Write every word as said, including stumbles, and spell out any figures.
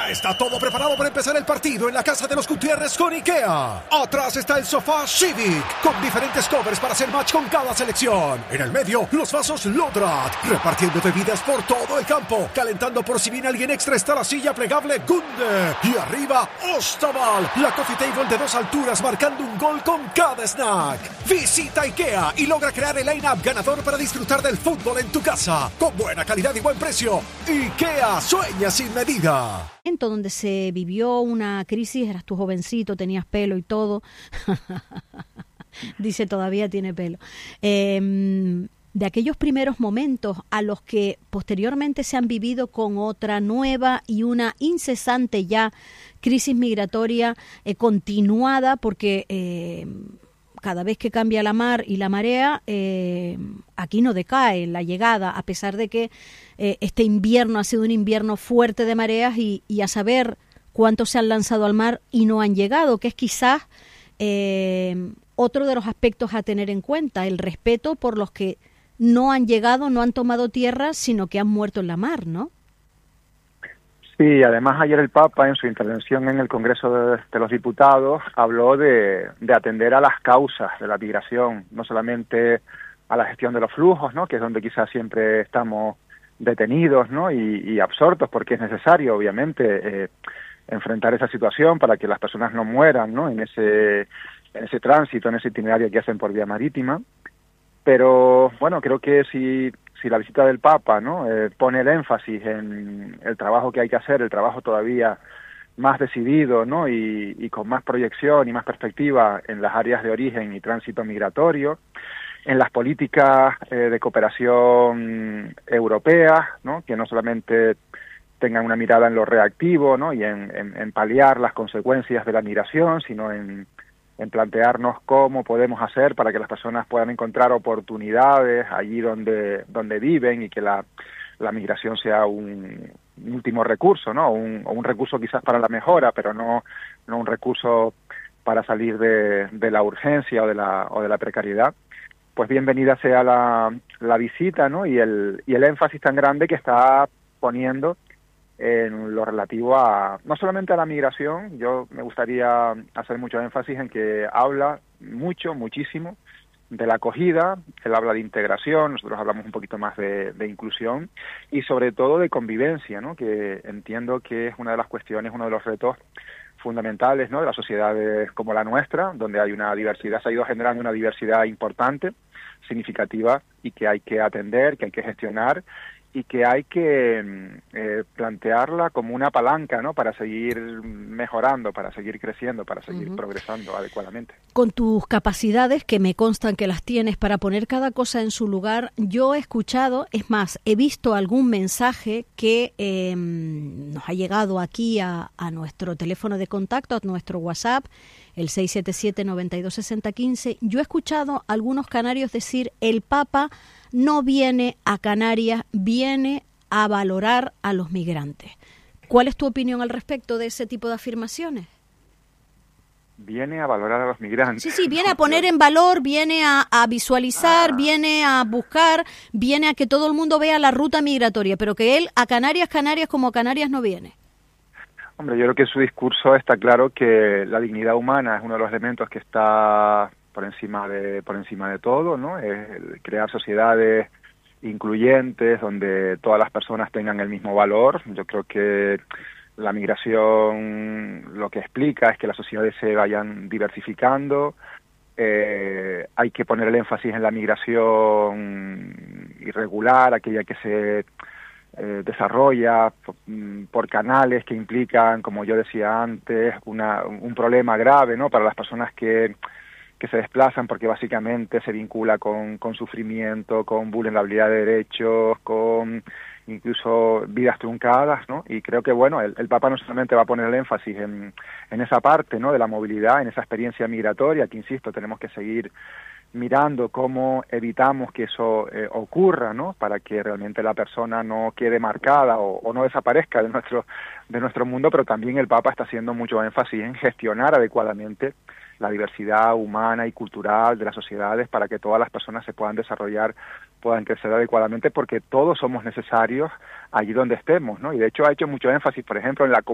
Ya está todo preparado para empezar el partido en la casa de los Gutiérrez con IKEA. Atrás está el sofá Civic, con diferentes covers para hacer match con cada selección. En el medio, los vasos Lodrat, repartiendo bebidas por todo el campo. Calentando por si viene alguien extra está la silla plegable Gunde. Y arriba, Ostaval, la coffee table de dos alturas marcando un gol con cada snack. Visita IKEA y logra crear el line-up ganador para disfrutar del fútbol en tu casa. Con buena calidad y buen precio. IKEA, sueña sin medida. Donde se vivió una crisis, eras tú jovencito, tenías pelo y todo. Dice, todavía tiene pelo. Eh, de aquellos primeros momentos a los que posteriormente se han vivido con otra nueva y una incesante ya crisis migratoria eh, continuada, porque eh, cada vez que cambia la mar y la marea, eh, aquí no decae la llegada, a pesar de que eh, este invierno ha sido un invierno fuerte de mareas y, y a saber cuántos se han lanzado al mar y no han llegado, que es quizás eh, otro de los aspectos a tener en cuenta, el respeto por los que no han llegado, no han tomado tierra, sino que han muerto en la mar, ¿no? Sí, además ayer el Papa en su intervención en el Congreso de, de los Diputados habló de, de atender a las causas de la migración, no solamente a la gestión de los flujos, ¿no?, que es donde quizás siempre estamos detenidos, ¿no?, y, y absortos, porque es necesario, obviamente, eh, enfrentar esa situación para que las personas no mueran, ¿no?, en ese, en ese tránsito, en ese itinerario que hacen por vía marítima. Pero, bueno, creo que si... si la visita del Papa, ¿no?, eh, pone el énfasis en el trabajo que hay que hacer, el trabajo todavía más decidido, ¿no?, y, y con más proyección y más perspectiva en las áreas de origen y tránsito migratorio, en las políticas eh, de cooperación europeas, ¿no?, que no solamente tengan una mirada en lo reactivo, ¿no?, y en, en, en paliar las consecuencias de la migración, sino en en plantearnos cómo podemos hacer para que las personas puedan encontrar oportunidades allí donde donde viven y que la, la migración sea un, un último recurso, ¿no? Un, o un recurso quizás para la mejora, pero no, no un recurso para salir de, de la urgencia o de la, o de la precariedad. Pues bienvenida sea la, la visita, ¿no?, y el, y el énfasis tan grande que está poniendo en lo relativo a, no solamente a la migración. Yo me gustaría hacer mucho énfasis en que habla mucho, muchísimo de la acogida, él habla de integración, nosotros hablamos un poquito más de, de inclusión y sobre todo de convivencia, ¿no?, que entiendo que es una de las cuestiones, uno de los retos fundamentales, ¿no?, de las sociedades como la nuestra, donde hay una diversidad, se ha ido generando una diversidad importante, significativa, y que hay que atender, que hay que gestionar, y que hay que eh, plantearla como una palanca, ¿no?, para seguir mejorando, para seguir creciendo, para seguir uh-huh. progresando adecuadamente. Con tus capacidades, que me constan que las tienes para poner cada cosa en su lugar, yo he escuchado, es más, he visto algún mensaje que eh, nos ha llegado aquí a, a nuestro teléfono de contacto, a nuestro WhatsApp, el seis siete siete, nueve dos seis cero uno cinco. Yo he escuchado a algunos canarios decir, el Papa no viene a Canarias, viene a valorar a los migrantes. ¿Cuál es tu opinión al respecto de ese tipo de afirmaciones? Viene a valorar a los migrantes. Sí, sí, viene a poner en valor, viene a, a visualizar, ah. viene a buscar, viene a que todo el mundo vea la ruta migratoria, pero que él a Canarias, Canarias como a Canarias no viene. Hombre, yo creo que en su discurso está claro que la dignidad humana es uno de los elementos que está por encima de por encima de todo, ¿no? Es crear sociedades incluyentes donde todas las personas tengan el mismo valor. Yo creo que la migración lo que explica es que las sociedades se vayan diversificando. Eh, hay que poner el énfasis en la migración irregular, aquella que se eh, desarrolla por, por canales que implican, como yo decía antes, una, un problema grave, ¿no?, para las personas que que se desplazan, porque básicamente se vincula con, con sufrimiento, con vulnerabilidad de derechos, con incluso vidas truncadas, ¿no? Y creo que, bueno, el, el Papa no solamente va a poner el énfasis en, en esa parte, ¿no?, de la movilidad, en esa experiencia migratoria, que, insisto, tenemos que seguir mirando cómo evitamos que eso eh, ocurra, ¿no?, para que realmente la persona no quede marcada o, o no desaparezca de nuestro, de nuestro mundo, pero también el Papa está haciendo mucho énfasis en gestionar adecuadamente la diversidad humana y cultural de las sociedades para que todas las personas se puedan desarrollar, puedan crecer adecuadamente, porque todos somos necesarios allí donde estemos, ¿no? Y de hecho ha hecho mucho énfasis, por ejemplo, en la